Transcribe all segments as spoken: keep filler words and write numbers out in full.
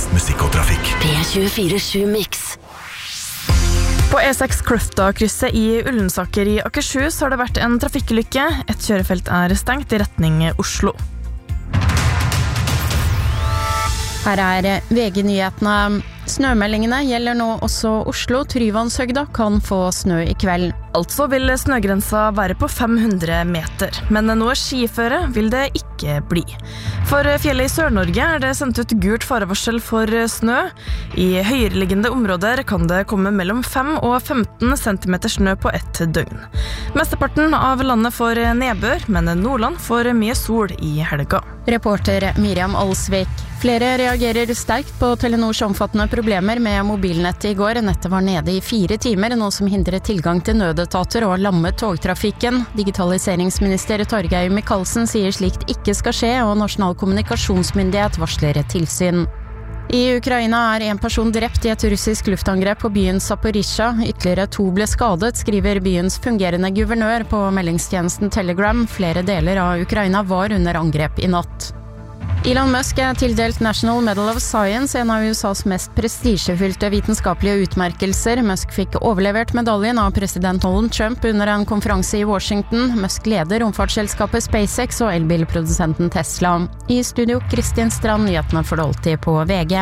musikk og trafikk. P tjuefire sju Mix. På E seks Kløfta-krysset i Ullensaker i Akershus har det vært en trafikkulykke. Et kjørefelt er stengt i retning Oslo. Her er V G-nyhetene. Snømeldingene gjelder nå også Oslo. Tryvannshøgda kan få snø i kveld. Altså vil snøgrensa være på fem hundre meter, men noe skiføre vil det ikke bli. For fjellet i Sør-Norge er det sendt ut gult farevarsel for snø. I høyereliggende områder kan det komme mellom fem og femten centimeter snø på ett døgn. Mesteparten av landet får nedbør, men Nordland får mye sol i helga. Reporter Miriam Alsvik. Flere reagerer sterkt på Telenors omfattende problemer med mobilnettet i går. Nettet var nede i fire timer, noe som hindret tilgang til nødetater og lammet togtrafikken. Digitaliseringsminister Torgeir Micaelsen sier slikt ikke skal skje, og Nasjonal kommunikasjonsmyndighet varsler et tilsyn. I Ukraina er en person drept i et russisk luftangrep på byen Zaporizjzja. Ytterligere to ble skadet, skriver byens fungerende guvernør på meldingstjenesten Telegram. Flere deler av Ukraina var under angrep i natt. Elon Musk er tildelt National Medal of Science, en av U S A's mest prestisjefylte vitenskapelige utmerkelser. Musk fikk overlevert medaljen av president Donald Trump under en konferanse i Washington. Musk leder romfartsselskapet SpaceX og elbilprodusenten Tesla. I studio Kristin Strand, nyhetene for alltid på V G.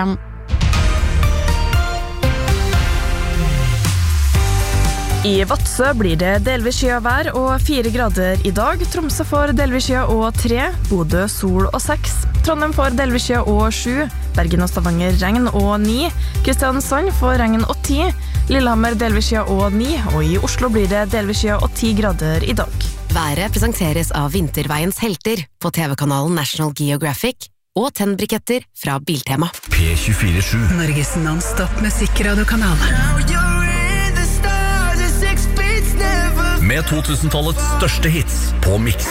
I Vadsø blir det delvis skya vær og fire grader i dag. Tromsø får delvis skya og tre. Bodø sol og seks. Trondheim får delvis skya og sju. Bergen og Stavanger regn og ni. Kristiansand får regn og ti. Lillehammer delvis skya og ni. Og i Oslo blir det delvis skya og ti grader i dag. Været presenteres av Vinterveiens helter på T V-kanalen National Geographic og tennbriketter fra Biltema. P tjuefire sju. Norges non-stop musikkradiokanal. Med to tusen-tallets største hits på Mix.